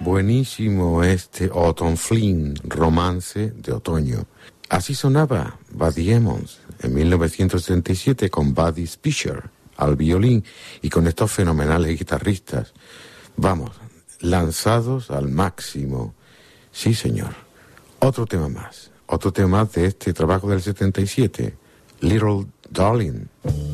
buenísimo este Autumn Flynn, Romance de Otoño. Así sonaba Buddy Emmons en 1977 con Buddy Fischer al violín y con estos fenomenales guitarristas. Vamos, lanzados al máximo. Sí, señor. Otro tema más de este trabajo del 77, Little Darling.